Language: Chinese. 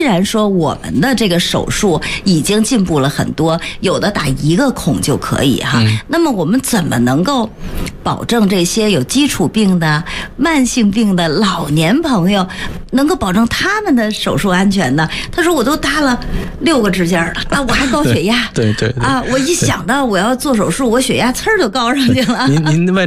虽然说我们的这个手术已经进步了很多，有的打1个孔就可以哈。那么我们怎么能够保证这些有基础病的、慢性病的老年朋友能够保证他们的手术安全呢？他说我都搭了6个支架了啊，我还高血压， 对啊， 我一想到我要做手术，我血压呲儿就高上去了。 您问